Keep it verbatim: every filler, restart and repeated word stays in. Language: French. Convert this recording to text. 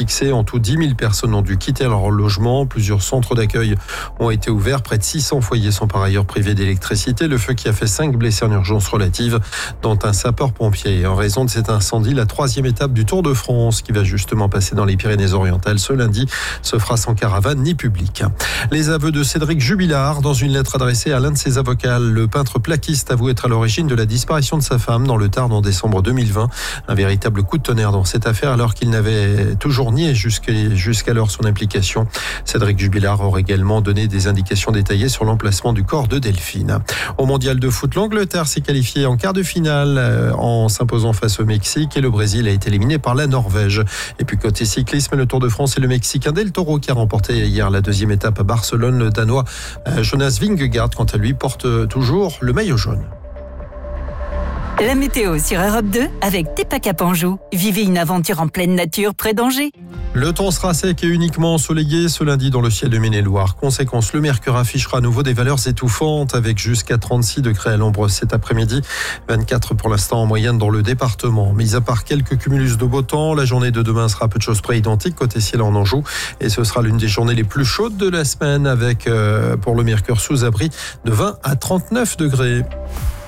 fixé. En tout, dix mille personnes ont dû quitter leur logement. Plusieurs centres d'accueil ont été ouverts. Près de six cents foyers sont par ailleurs privés d'électricité. Le feu qui a fait cinq blessés en urgence relative, dont un sapeur-pompier. En raison de cet incendie, la troisième étape du Tour de France, qui va justement passer dans les Pyrénées-Orientales ce lundi, se fera sans caravane ni public. Les aveux de Cédric Jubilard dans une lettre adressée à l'un de ses avocats. Le peintre plaquiste avoue être à l'origine de la disparition de sa femme dans le Tarn en décembre deux mille vingt. Un véritable coup de tonnerre dans cette affaire alors qu'il n'avait toujours nié jusqu'alors son implication. Cédric Jubilard aurait également donné des indications détaillées sur l'emplacement du corps de Delphine. Au mondial de foot, l'Angleterre s'est qualifiée en quart de finale en s'imposant face au Mexique et le Brésil a été éliminé par la Norvège. Et puis côté cyclisme, le Tour de France et le Mexicain Del Toro qui a remporté hier la deuxième étape à Barcelone. Le Danois Jonas Vingegaard, quant à lui, porte toujours le maillot jaune. La météo sur Europe deux avec Tepa Cap Anjou. Vivez une aventure en pleine nature près d'Angers. Le temps sera sec et uniquement ensoleillé ce lundi dans le ciel de Maine-et-Loire. Conséquence, le mercure affichera à nouveau des valeurs étouffantes avec jusqu'à trente-six degrés à l'ombre cet après-midi. vingt-quatre pour l'instant en moyenne dans le département. Mis à part quelques cumulus de beau temps, la journée de demain sera à peu de choses près identique côté ciel en Anjou. Et ce sera l'une des journées les plus chaudes de la semaine avec, euh, pour le mercure sous abri, de vingt à trente-neuf degrés.